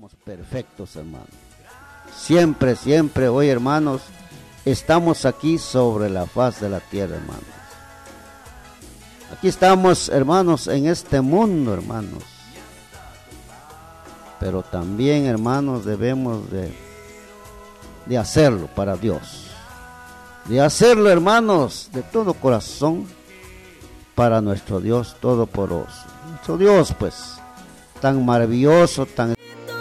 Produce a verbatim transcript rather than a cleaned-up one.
somos perfectos, hermanos. Siempre, siempre, hoy, hermanos, estamos aquí sobre la faz de la tierra, hermanos. Aquí estamos, hermanos, en este mundo, hermanos. Pero también, hermanos, debemos de, de hacerlo para Dios. De hacerlo, hermanos, de todo corazón para nuestro Dios todopoderoso. Nuestro Dios, pues, tan maravilloso, tan